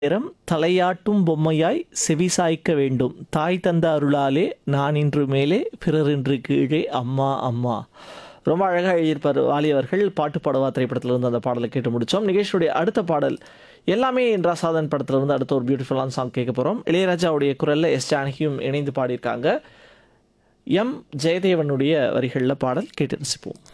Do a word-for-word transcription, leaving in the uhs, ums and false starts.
நேரம் தலையாட்டும் பொம்மையாய் செவிசாய்க்க வேண்டும். தாய் தந்த அருளாலே நான் இன்று மேலே பிறர் இன்று கீழே அம்மா அம்மா. ரொம்ப அழகாக எழுதியிருப்பார் வாலி அவர்கள். பாட்டு பாடவா திரைப்படத்திலிருந்து அந்த பாடலை கேட்டு முடித்தோம். நிகேஷுடைய அடுத்த பாடல் எல்லாமே என்றா சாதன் படத்திலிருந்து அடுத்த ஒரு பியூட்டிஃபுல்லான சாங் கேட்க போகிறோம். இளையராஜாவுடைய குரலில் எஸ் ஜானகியும் இணைந்து பாடியிருக்காங்க. எம் ஜெயதேவனுடைய வரிகளில் பாடல் கேட்டு ரசிப்போம்.